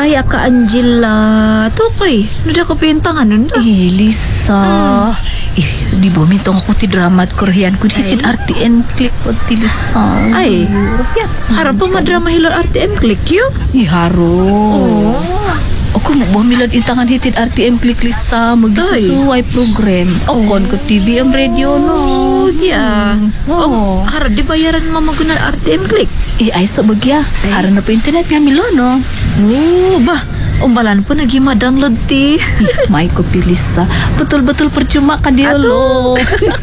Ay, Aka Angela. Tukoy, nada ko pintangan nun da. Lisa. Di bumitong ako ti drama at Korean ko hitin RTN click po ti Lisa. Ay, harap pa madrama hilor RTM click yun. Iharo. Oh. Ako bumilad intangan hitin RTM click Lisa magsusuway program. Okon ko TV ang radio no. Yeah. Oh. Harap di bayaran mo magunan RTM click. Ay so bagya. Hara na pa internet nga milo no. Bah. Umbalan po nag-download ti. May ko Lisa. Betul-betul percuma ka dia lo.